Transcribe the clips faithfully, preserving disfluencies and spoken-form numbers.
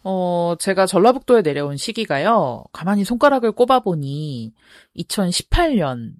어, 제가 전라북도에 내려온 시기가요. 가만히 손가락을 꼽아보니 이천십팔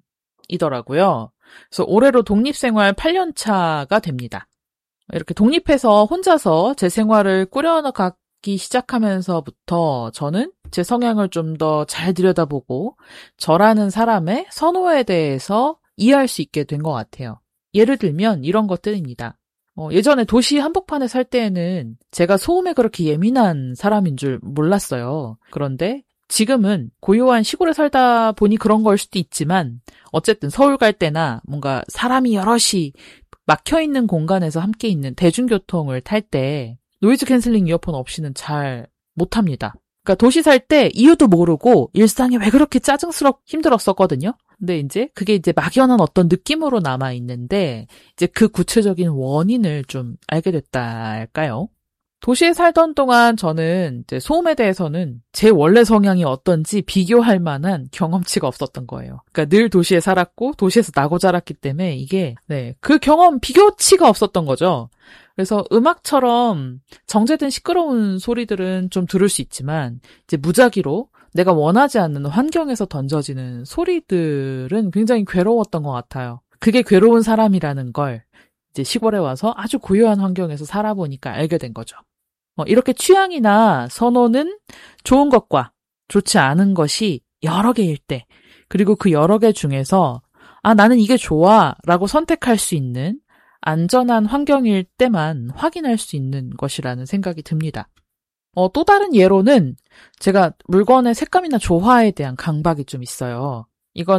년이더라고요. 그래서 올해로 독립생활 팔 년 차가 됩니다. 이렇게 독립해서 혼자서 제 생활을 꾸려가기 시작하면서부터 저는 제 성향을 좀 더 잘 들여다보고 저라는 사람의 선호에 대해서 이해할 수 있게 된 것 같아요. 예를 들면 이런 것들입니다. 어, 예전에 도시 한복판에 살 때에는 제가 소음에 그렇게 예민한 사람인 줄 몰랐어요. 그런데 지금은 고요한 시골에 살다 보니 그런 걸 수도 있지만 어쨌든 서울 갈 때나 뭔가 사람이 여럿이 막혀있는 공간에서 함께 있는 대중교통을 탈 때 노이즈 캔슬링 이어폰 없이는 잘 못합니다. 그러니까 도시 살 때 이유도 모르고 일상이 왜 그렇게 짜증스럽고 힘들었었거든요. 근데 이제 그게 이제 막연한 어떤 느낌으로 남아 있는데 이제 그 구체적인 원인을 좀 알게 됐다 할까요? 도시에 살던 동안 저는 이제 소음에 대해서는 제 원래 성향이 어떤지 비교할 만한 경험치가 없었던 거예요. 그러니까 늘 도시에 살았고 도시에서 나고 자랐기 때문에 이게 네, 그 경험 비교치가 없었던 거죠. 그래서 음악처럼 정제된 시끄러운 소리들은 좀 들을 수 있지만 이제 무작위로 내가 원하지 않는 환경에서 던져지는 소리들은 굉장히 괴로웠던 것 같아요. 그게 괴로운 사람이라는 걸 이제 시골에 와서 아주 고요한 환경에서 살아보니까 알게 된 거죠. 어, 이렇게 취향이나 선호는 좋은 것과 좋지 않은 것이 여러 개일 때, 그리고 그 여러 개 중에서 아, 나는 이게 좋아 라고 선택할 수 있는 안전한 환경일 때만 확인할 수 있는 것이라는 생각이 듭니다. 어, 또 다른 예로는 제가 물건의 색감이나 조화에 대한 강박이 좀 있어요.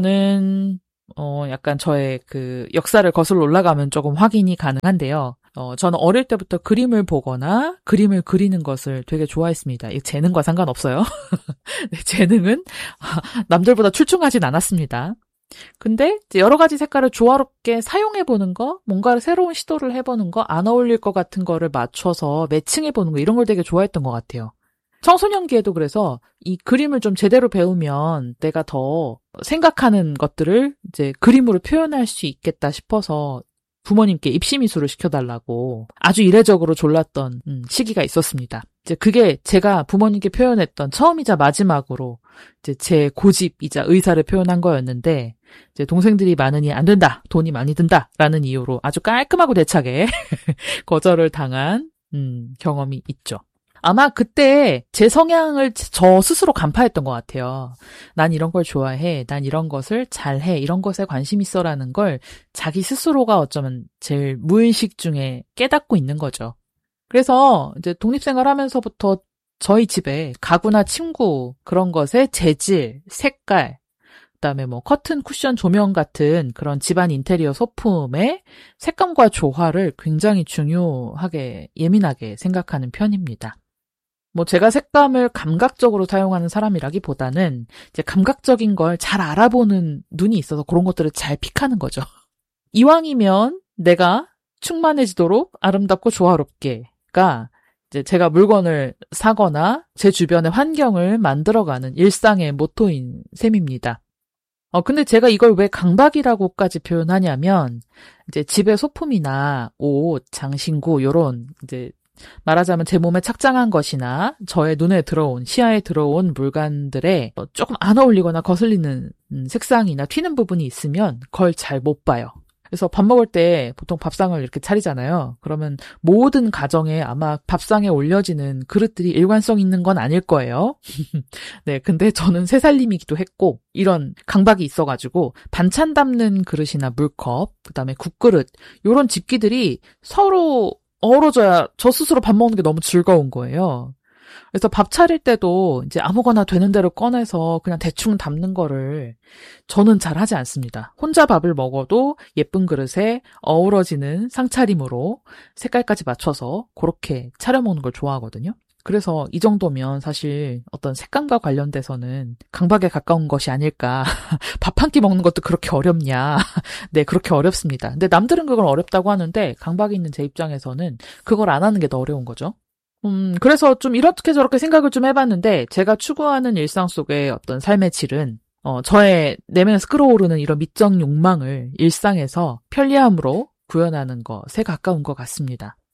이거는 어, 약간 저의 그 역사를 거슬러 올라가면 조금 확인이 가능한데요. 어, 저는 어릴 때부터 그림을 보거나 그림을 그리는 것을 되게 좋아했습니다. 이 재능과 상관없어요. 네, 재능은 남들보다 출중하진 않았습니다. 근데 이제 여러 가지 색깔을 조화롭게 사용해보는 거, 뭔가를 새로운 시도를 해보는 거, 안 어울릴 것 같은 거를 맞춰서 매칭해보는 거, 이런 걸 되게 좋아했던 것 같아요. 청소년기에도 그래서 이 그림을 좀 제대로 배우면 내가 더 생각하는 것들을 이제 그림으로 표현할 수 있겠다 싶어서 부모님께 입시미술을 시켜달라고 아주 이례적으로 졸랐던 음, 시기가 있었습니다. 이제 그게 제가 부모님께 표현했던 처음이자 마지막으로 이제 제 고집이자 의사를 표현한 거였는데 이제 동생들이 많으니 안 된다, 돈이 많이 든다라는 이유로 아주 깔끔하고 대차게 거절을 당한 음, 경험이 있죠. 아마 그때 제 성향을 저 스스로 간파했던 것 같아요. 난 이런 걸 좋아해. 난 이런 것을 잘해. 이런 것에 관심 있어라는 걸 자기 스스로가 어쩌면 제일 무의식 중에 깨닫고 있는 거죠. 그래서 이제 독립생활 하면서부터 저희 집에 가구나 침구 그런 것의 재질, 색깔, 그다음에 뭐 커튼, 쿠션, 조명 같은 그런 집안 인테리어 소품의 색감과 조화를 굉장히 중요하게 예민하게 생각하는 편입니다. 뭐 제가 색감을 감각적으로 사용하는 사람이라기보다는 이제 감각적인 걸 잘 알아보는 눈이 있어서 그런 것들을 잘 픽하는 거죠. 이왕이면 내가 충만해지도록 아름답고 조화롭게가 이제 제가 물건을 사거나 제 주변의 환경을 만들어가는 일상의 모토인 셈입니다. 어, 근데 제가 이걸 왜 강박이라고까지 표현하냐면, 이제 집의 소품이나 옷, 장신구, 요런, 이제, 말하자면 제 몸에 착장한 것이나 저의 눈에 들어온, 시야에 들어온 물건들에 조금 안 어울리거나 거슬리는 색상이나 튀는 부분이 있으면 그걸 잘 못 봐요. 그래서 밥 먹을 때 보통 밥상을 이렇게 차리잖아요. 그러면 모든 가정에 아마 밥상에 올려지는 그릇들이 일관성 있는 건 아닐 거예요. 네, 근데 저는 세 살림이기도 했고 이런 강박이 있어가지고 반찬 담는 그릇이나 물컵, 그다음에 국그릇 이런 집기들이 서로 어우러져야 저 스스로 밥 먹는 게 너무 즐거운 거예요. 그래서 밥 차릴 때도 이제 아무거나 되는 대로 꺼내서 그냥 대충 담는 거를 저는 잘 하지 않습니다. 혼자 밥을 먹어도 예쁜 그릇에 어우러지는 상차림으로 색깔까지 맞춰서 그렇게 차려 먹는 걸 좋아하거든요. 그래서 이 정도면 사실 어떤 색감과 관련돼서는 강박에 가까운 것이 아닐까. 밥 한 끼 먹는 것도 그렇게 어렵냐. 네, 그렇게 어렵습니다. 근데 남들은 그걸 어렵다고 하는데 강박이 있는 제 입장에서는 그걸 안 하는 게 더 어려운 거죠. 음, 그래서 좀 이렇게 저렇게 생각을 좀 해봤는데 제가 추구하는 일상 속의 어떤 삶의 질은 어, 저의 내면에서 끌어오르는 이런 미적 욕망을 일상에서 편리함으로 구현하는 것에 가까운 것 같습니다.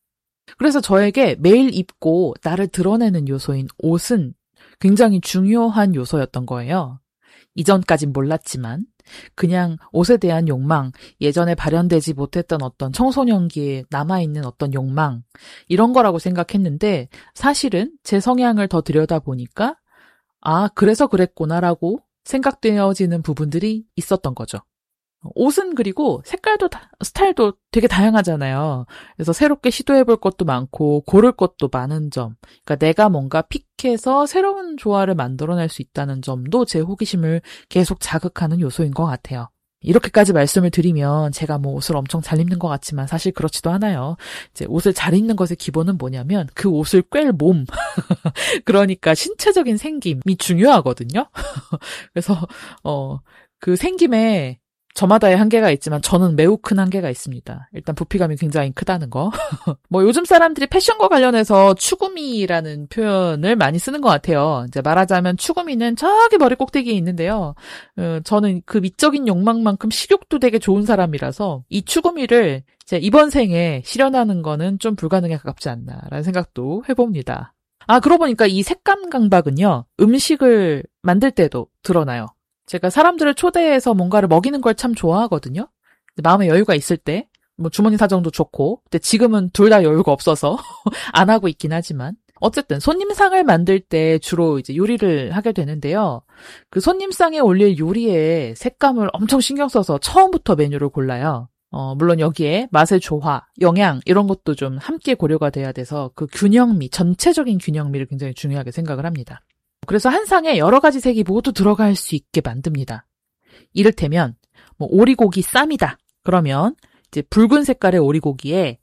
그래서 저에게 매일 입고 나를 드러내는 요소인 옷은 굉장히 중요한 요소였던 거예요. 이전까진 몰랐지만 그냥 옷에 대한 욕망, 예전에 발현되지 못했던 어떤 청소년기에 남아있는 어떤 욕망, 이런 거라고 생각했는데 사실은 제 성향을 더 들여다보니까 아, 그래서 그랬구나라고 생각되어지는 부분들이 있었던 거죠. 옷은 그리고 색깔도 다, 스타일도 되게 다양하잖아요. 그래서 새롭게 시도해볼 것도 많고 고를 것도 많은 점. 그러니까 내가 뭔가 픽해서 새로운 조화를 만들어낼 수 있다는 점도 제 호기심을 계속 자극하는 요소인 것 같아요. 이렇게까지 말씀을 드리면 제가 뭐 옷을 엄청 잘 입는 것 같지만 사실 그렇지도 않아요. 이제 옷을 잘 입는 것의 기본은 뭐냐면 그 옷을 꿰일 몸. 그러니까 신체적인 생김이 중요하거든요. 그래서 어, 그 생김에 저마다의 한계가 있지만 저는 매우 큰 한계가 있습니다. 일단 부피감이 굉장히 크다는 거. 뭐 요즘 사람들이 패션과 관련해서 추구미라는 표현을 많이 쓰는 것 같아요. 이제 말하자면 추구미는 저기 머리 꼭대기에 있는데요. 어, 저는 그 미적인 욕망만큼 식욕도 되게 좋은 사람이라서 이 추구미를 이제 이번 생에 실현하는 거는 좀 불가능에 가깝지 않나라는 생각도 해봅니다. 아, 그러고 보니까 이 색감 강박은요. 음식을 만들 때도 드러나요. 제가 사람들을 초대해서 뭔가를 먹이는 걸 참 좋아하거든요. 마음에 여유가 있을 때, 뭐 주머니 사정도 좋고, 근데 지금은 둘 다 여유가 없어서 안 하고 있긴 하지만, 어쨌든 손님상을 만들 때 주로 이제 요리를 하게 되는데요. 그 손님상에 올릴 요리에 색감을 엄청 신경 써서 처음부터 메뉴를 골라요. 어, 물론 여기에 맛의 조화, 영양 이런 것도 좀 함께 고려가 돼야 돼서 그 균형미, 전체적인 균형미를 굉장히 중요하게 생각을 합니다. 그래서 한 상에 여러 가지 색이 모두 들어갈 수 있게 만듭니다. 이를테면 뭐 오리고기 쌈이다. 그러면 이제 붉은 색깔의 오리고기에